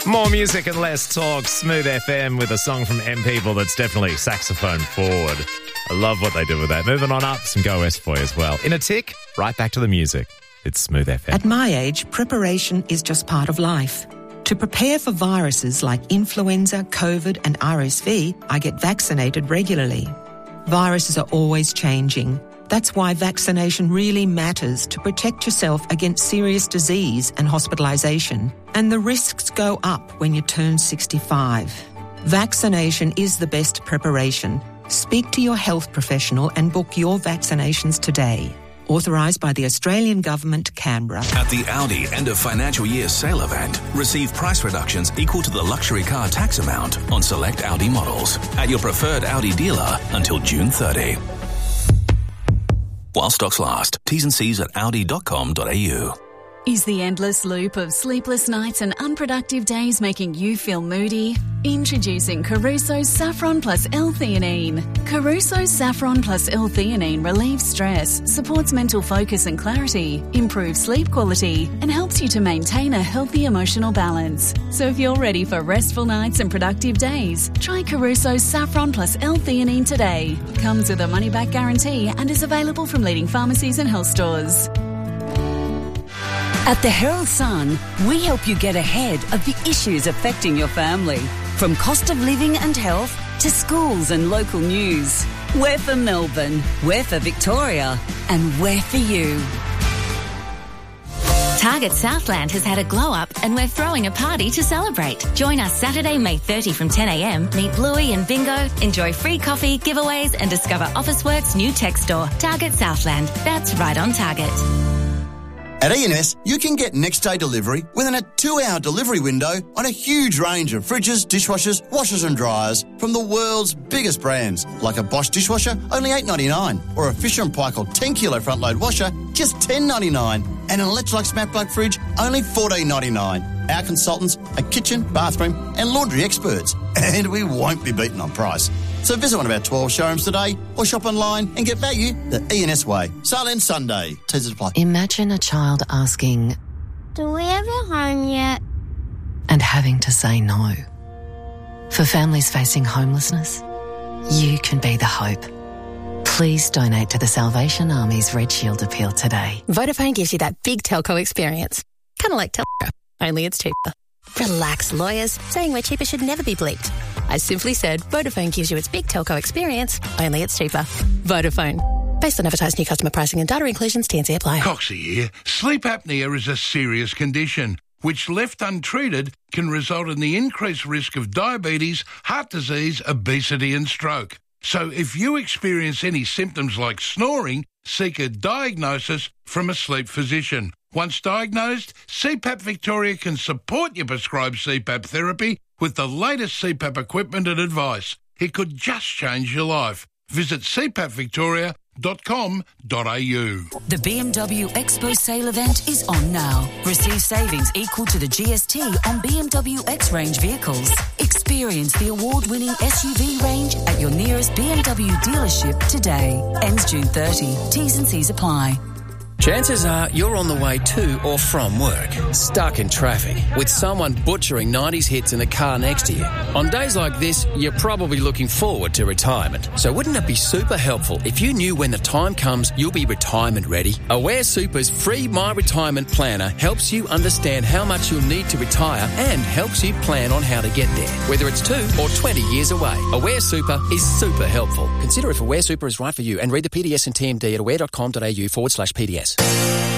More music and less talk. Smooth FM with a song from M People that's definitely saxophone forward. I love what they do with that. Moving on up, some Go West for you as well. In a tick, right back to the music. It's Smooth FM. At my age, preparation is just part of life. To prepare for viruses like influenza, COVID and RSV, I get vaccinated regularly. Viruses are always changing. That's why vaccination really matters to protect yourself against serious disease and hospitalisation. And the risks go up when you turn 65. Vaccination is the best preparation. Speak to your health professional and book your vaccinations today. Authorised by the Australian Government, Canberra. At the Audi end of financial year sale event, receive price reductions equal to the luxury car tax amount on select Audi models at your preferred Audi dealer until June 30. While stocks last. T's and C's at audi.com.au. Is the endless loop of sleepless nights and unproductive days making you feel moody? Introducing Caruso's Saffron Plus L-theanine. Caruso's Saffron Plus L-theanine relieves stress, supports mental focus and clarity, improves sleep quality, and helps you to maintain a healthy emotional balance. So if you're ready for restful nights and productive days, try Caruso's Saffron Plus L-theanine today. Comes with a money-back guarantee and is available from leading pharmacies and health stores. At the Herald Sun, we help you get ahead of the issues affecting your family. From cost of living and health to schools and local news. We're for Melbourne, we're for Victoria, and we're for you. Target Southland has had a glow-up and we're throwing a party to celebrate. Join us Saturday, May 30 from 10 a.m. Meet Bluey and Bingo, enjoy free coffee, giveaways and discover Officeworks' new tech store. Target Southland. That's right on target. At E&S, you can get next-day delivery within a 2-hour delivery window on a huge range of fridges, dishwashers, washers and dryers from the world's biggest brands, like a Bosch dishwasher, only $8.99, or a Fisher & Paykel 10-kilo front-load washer, just $10.99, and an Electrolux Matte Black fridge, only $14.99. Our consultants are kitchen, bathroom and laundry experts, and we won't be beaten on price. So visit one of our 12 showrooms today or shop online and get value the E&S way. Sale ends Sunday. T's apply. Imagine a child asking, "Do we have a home yet?" and having to say no. For families facing homelessness, you can be the hope. Please donate to the Salvation Army's Red Shield appeal today. Vodafone gives you that big telco experience. Kind of like telco, only it's cheaper. Relax, lawyers. Saying we're cheaper should never be bleeped. I simply said Vodafone gives you its big telco experience, only it's cheaper. Vodafone. Based on advertised new customer pricing and data inclusions, T&C apply. Coxie here. Sleep apnea is a serious condition, which left untreated can result in the increased risk of diabetes, heart disease, obesity and stroke. So if you experience any symptoms like snoring, seek a diagnosis from a sleep physician. Once diagnosed, CPAP Victoria can support your prescribed CPAP therapy with the latest CPAP equipment and advice. It could just change your life. Visit cpapvictoria.com.au. The BMW Expo sale event is on now. Receive savings equal to the GST on BMW X-Range vehicles. Experience the award-winning SUV range at your nearest BMW dealership today. Ends June 30. T's and C's apply. Chances are you're on the way to or from work, stuck in traffic, with someone butchering 90s hits in the car next to you. On days like this, you're probably looking forward to retirement. So wouldn't it be super helpful if you knew when the time comes you'll be retirement ready? Aware Super's free My Retirement Planner helps you understand how much you'll need to retire and helps you plan on how to get there, whether it's 2 or 20 years away. Aware Super is super helpful. Consider if Aware Super is right for you and read the PDS and TMD at aware.com.au/PDS.